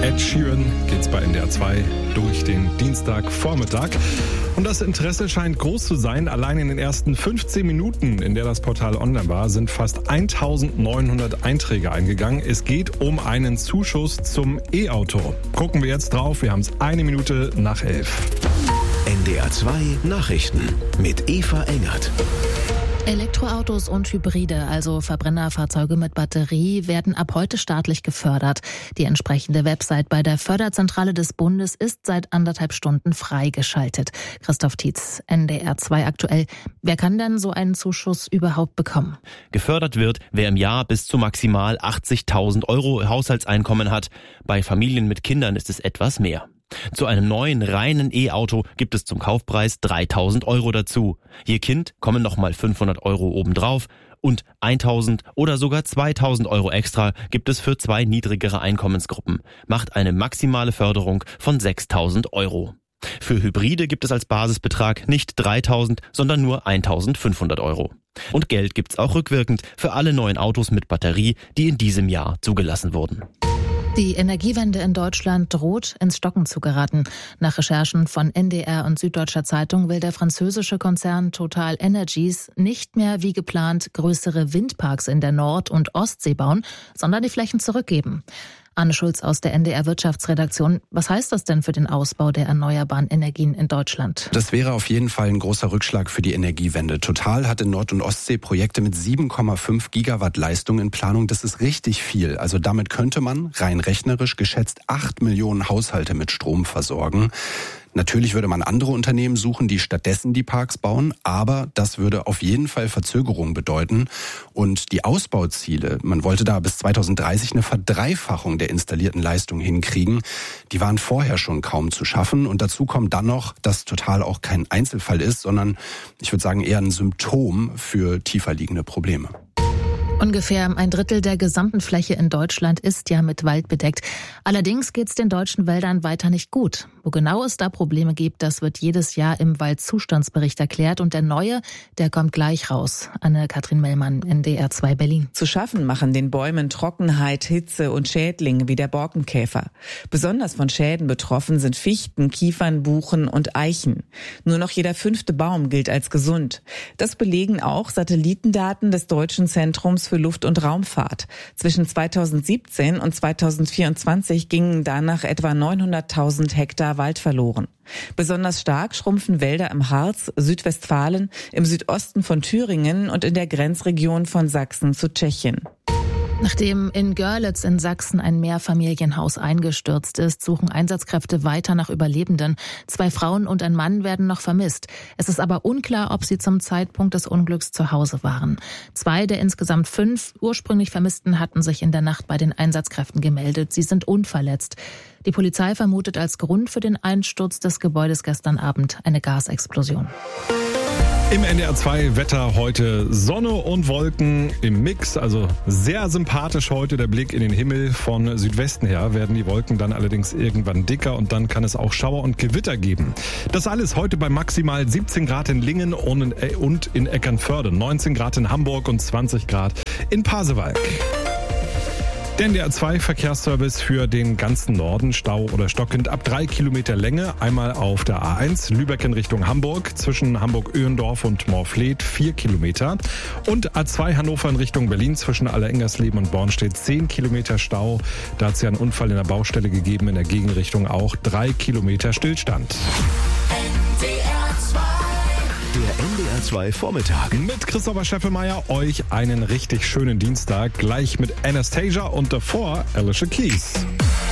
Ed Sheeran geht's bei NDR 2 durch den Dienstagvormittag. Und das Interesse scheint groß zu sein. Allein in den ersten 15 Minuten, in der das Portal online war, sind fast 1900 Einträge eingegangen. Es geht um einen Zuschuss zum E-Auto. Gucken wir jetzt drauf. Wir haben es 11:01. NDR 2 Nachrichten mit Eva Engert. Elektroautos und Hybride, also Verbrennerfahrzeuge mit Batterie, werden ab heute staatlich gefördert. Die entsprechende Website bei der Förderzentrale des Bundes ist seit 1,5 Stunden freigeschaltet. Christoph Tietz, NDR 2 aktuell. Wer kann denn so einen Zuschuss überhaupt bekommen? Gefördert wird, wer im Jahr bis zu maximal 80.000 Euro Haushaltseinkommen hat. Bei Familien mit Kindern ist es etwas mehr. Zu einem neuen, reinen E-Auto gibt es zum Kaufpreis 3.000 Euro dazu. Je Kind kommen nochmal 500 Euro obendrauf und 1.000 oder sogar 2.000 Euro extra gibt es für 2 niedrigere Einkommensgruppen. Macht eine maximale Förderung von 6.000 Euro. Für Hybride gibt es als Basisbetrag nicht 3.000, sondern nur 1.500 Euro. Und Geld gibt's auch rückwirkend für alle neuen Autos mit Batterie, die in diesem Jahr zugelassen wurden. Die Energiewende in Deutschland droht ins Stocken zu geraten. Nach Recherchen von NDR und Süddeutscher Zeitung will der französische Konzern Total Energies nicht mehr wie geplant größere Windparks in der Nord- und Ostsee bauen, sondern die Flächen zurückgeben. Anne Schulz aus der NDR Wirtschaftsredaktion. Was heißt das denn für den Ausbau der erneuerbaren Energien in Deutschland? Das wäre auf jeden Fall ein großer Rückschlag für die Energiewende. Total hat in Nord- und Ostsee Projekte mit 7,5 Gigawatt Leistung in Planung. Das ist richtig viel. Also damit könnte man rein rechnerisch geschätzt 8 Millionen Haushalte mit Strom versorgen. Natürlich würde man andere Unternehmen suchen, die stattdessen die Parks bauen, aber das würde auf jeden Fall Verzögerung bedeuten. Und die Ausbauziele, man wollte da bis 2030 eine Verdreifachung der installierten Leistung hinkriegen, die waren vorher schon kaum zu schaffen. Und dazu kommt dann noch, dass Total auch kein Einzelfall ist, sondern ich würde sagen eher ein Symptom für tiefer liegende Probleme. Ungefähr 1/3 der gesamten Fläche in Deutschland ist ja mit Wald bedeckt. Allerdings geht es den deutschen Wäldern weiter nicht gut. Wo genau es da Probleme gibt, das wird jedes Jahr im Waldzustandsbericht erklärt. Und der neue, der kommt gleich raus. Anne-Kathrin Mellmann, NDR 2 Berlin. Zu schaffen machen den Bäumen Trockenheit, Hitze und Schädlinge wie der Borkenkäfer. Besonders von Schäden betroffen sind Fichten, Kiefern, Buchen und Eichen. Nur noch jeder 5. Baum gilt als gesund. Das belegen auch Satellitendaten des Deutschen Zentrums für Luft- und Raumfahrt. Zwischen 2017 und 2024 gingen danach etwa 900.000 Hektar Wald verloren. Besonders stark schrumpfen Wälder im Harz, Südwestfalen, im Südosten von Thüringen und in der Grenzregion von Sachsen zu Tschechien. Nachdem in Görlitz in Sachsen ein Mehrfamilienhaus eingestürzt ist, suchen Einsatzkräfte weiter nach Überlebenden. 2 Frauen und ein Mann werden noch vermisst. Es ist aber unklar, ob sie zum Zeitpunkt des Unglücks zu Hause waren. 2 der insgesamt 5 ursprünglich Vermissten hatten sich in der Nacht bei den Einsatzkräften gemeldet. Sie sind unverletzt. Die Polizei vermutet als Grund für den Einsturz des Gebäudes gestern Abend eine Gasexplosion. Im NDR 2 Wetter heute Sonne und Wolken im Mix, also sehr sympathisch heute der Blick in den Himmel. Von Südwesten her werden die Wolken dann allerdings irgendwann dicker und dann kann es auch Schauer und Gewitter geben. Das alles heute bei maximal 17 Grad in Lingen und in Eckernförde, 19 Grad in Hamburg und 20 Grad in Pasewalk. Der NDR 2 Verkehrsservice für den ganzen Norden, Stau oder stockend ab 3 Kilometer Länge. Einmal auf der A1 Lübeck in Richtung Hamburg, zwischen Hamburg-Öhendorf und Morfleet 4 Kilometer. Und A2 Hannover in Richtung Berlin, zwischen Allerengersleben und Bornstedt 10 Kilometer Stau. Da hat es ja einen Unfall in der Baustelle gegeben, in der Gegenrichtung auch 3 Kilometer Stillstand. Der NDR 2 Vormittag. Mit Christopher Scheffelmeier euch einen richtig schönen Dienstag. Gleich mit Anastasia und davor Alicia Keys.